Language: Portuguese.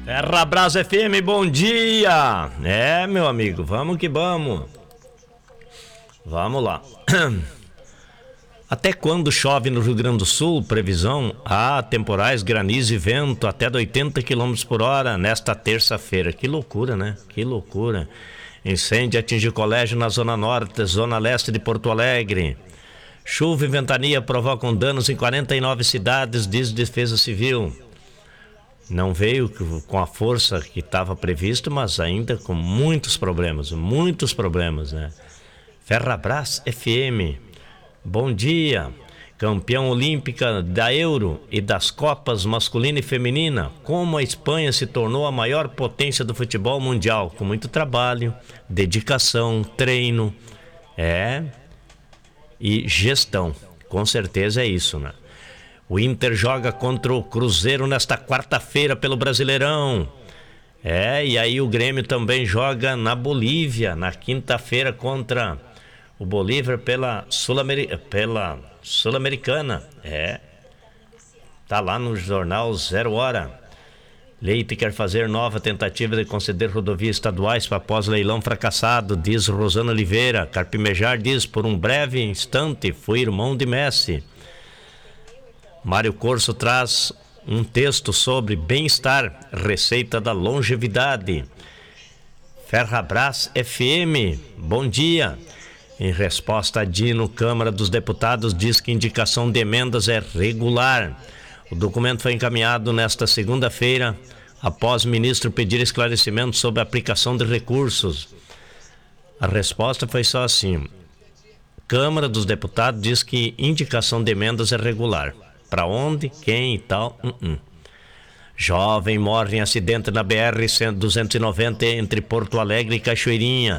Ferrabras FM, bom dia! É, meu amigo, vamos que vamos. Vamos lá. Até quando chove no Rio Grande do Sul? Previsão? Temporais, granizo e vento até de 80 km por hora nesta terça-feira. Que loucura, né? Que loucura. Incêndio atinge colégio na Zona Norte, Zona Leste de Porto Alegre. Chuva e ventania provocam danos em 49 cidades, diz Defesa Civil. Não veio com a força que estava previsto, mas ainda com muitos problemas, né? Ferrabras FM, bom dia. Campeão olímpica da Euro e das Copas masculina e feminina, como a Espanha se tornou a maior potência do futebol mundial, com muito trabalho, dedicação, treino, e gestão. Com certeza é isso, né? O Inter joga contra o Cruzeiro nesta quarta-feira pelo Brasileirão. E aí o Grêmio também joga na Bolívia, na quinta-feira contra o Bolívar pela Sul-Americana. Tá lá no jornal 0 Hora. Leite quer fazer nova tentativa de conceder rodovias estaduais após leilão fracassado, diz Rosana Oliveira. Carpimejar diz, por um breve instante, fui irmão de Messi. Mário Corso traz um texto sobre bem-estar, receita da longevidade. Ferrabras FM, bom dia. Em resposta a Dino, Câmara dos Deputados diz que indicação de emendas é regular. O documento foi encaminhado nesta segunda-feira, após o ministro pedir esclarecimento sobre a aplicação de recursos. A resposta foi só assim: Câmara dos Deputados diz que indicação de emendas é regular. Para onde, quem e tal? Jovem morre em acidente na BR-290 entre Porto Alegre e Cachoeirinha.